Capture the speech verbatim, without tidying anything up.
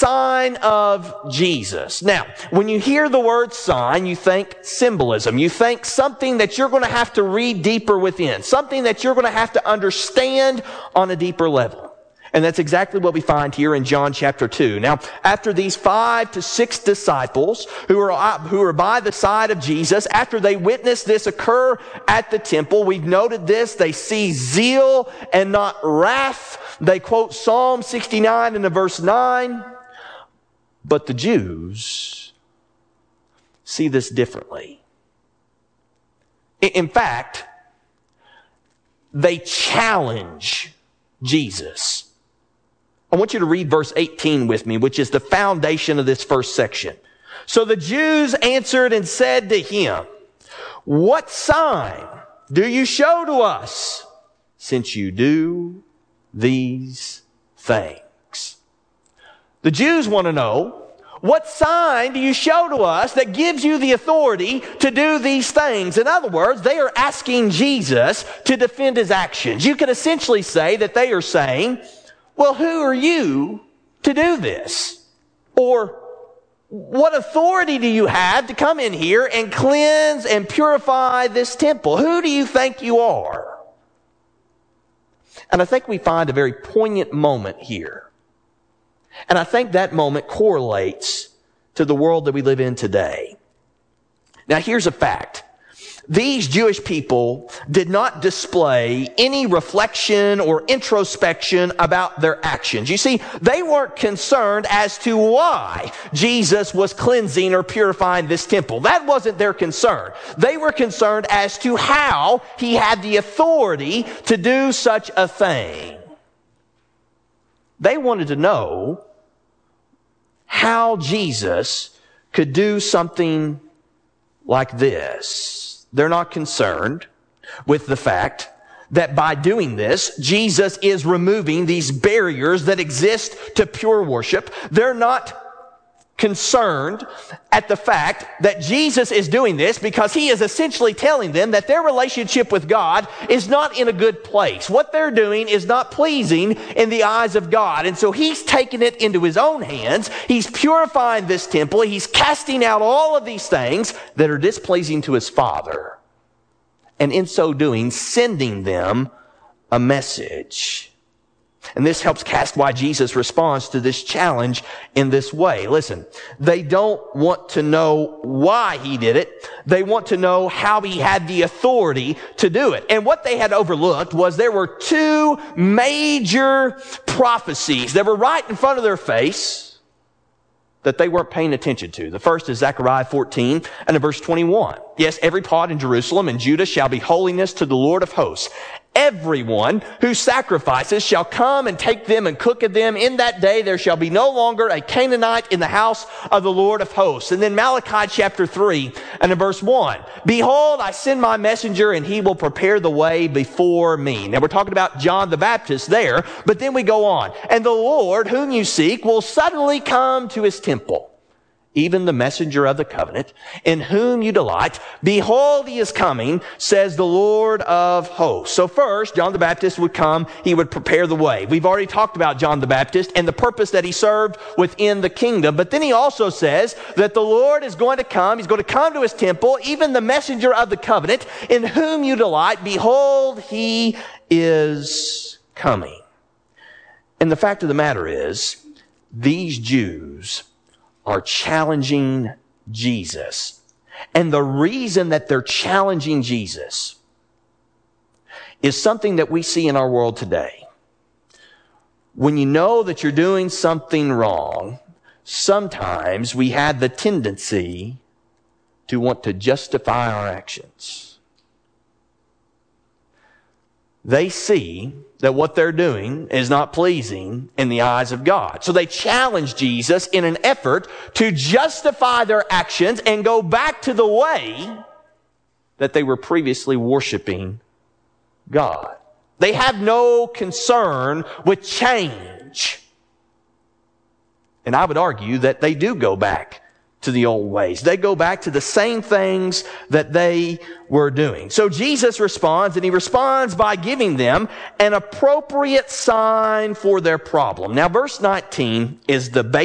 sign of Jesus. Now, when you hear the word sign, you think symbolism. You think something that you're going to have to read deeper within, something that you're going to have to understand on a deeper level. And that's exactly what we find here in John chapter two. Now, after these five to six disciples who are, who are by the side of Jesus, after they witness this occur at the temple, we've noted this, they see zeal and not wrath. They quote Psalm sixty-nine in the verse nine. But the Jews see this differently. In fact, they challenge Jesus. I want you to read verse eighteen with me, which is the foundation of this first section. So the Jews answered and said to him, "What sign do you show to us, since you do these things?" The Jews want to know, what sign do you show to us that gives you the authority to do these things? In other words, they are asking Jesus to defend his actions. You could essentially say that they are saying, well, who are you to do this? Or what authority do you have to come in here and cleanse and purify this temple? Who do you think you are? And I think we find a very poignant moment here. And I think that moment correlates to the world that we live in today. Now, here's a fact. These Jewish people did not display any reflection or introspection about their actions. You see, they weren't concerned as to why Jesus was cleansing or purifying this temple. That wasn't their concern. They were concerned as to how he had the authority to do such a thing. They wanted to know how Jesus could do something like this. They're not concerned with the fact that by doing this, Jesus is removing these barriers that exist to pure worship. They're not concerned at the fact that Jesus is doing this because he is essentially telling them that their relationship with God is not in a good place. What they're doing is not pleasing in the eyes of God. And so he's taking it into his own hands. He's purifying this temple. He's casting out all of these things that are displeasing to his Father. And in so doing, sending them a message. And this helps cast why Jesus responds to this challenge in this way. Listen, they don't want to know why he did it. They want to know how he had the authority to do it. And what they had overlooked was there were two major prophecies that were right in front of their face that they weren't paying attention to. The first is Zechariah fourteen and in verse twenty-one. Yes, every pot in Jerusalem and Judah shall be holiness to the Lord of hosts. Everyone who sacrifices shall come and take them and cook at them. In that day there shall be no longer a Canaanite in the house of the Lord of hosts. And then Malachi chapter three and in verse one. Behold, I send my messenger and he will prepare the way before me. Now we're talking about John the Baptist there, but then we go on. And the Lord whom you seek will suddenly come to his temple. Even the messenger of the covenant, in whom you delight. Behold, he is coming, says the Lord of hosts. So first, John the Baptist would come. He would prepare the way. We've already talked about John the Baptist and the purpose that he served within the kingdom. But then he also says that the Lord is going to come. He's going to come to his temple, even the messenger of the covenant, in whom you delight. Behold, he is coming. And the fact of the matter is, these Jews are challenging Jesus. And the reason that they're challenging Jesus is something that we see in our world today. When you know that you're doing something wrong, sometimes we have the tendency to want to justify our actions. They see that what they're doing is not pleasing in the eyes of God. So they challenge Jesus in an effort to justify their actions and go back to the way that they were previously worshiping God. They have no concern with change. And I would argue that they do go back to the old ways. They go back to the same things that they were doing. So Jesus responds, and he responds by giving them an appropriate sign for their problem. Now, verse nineteen is the basic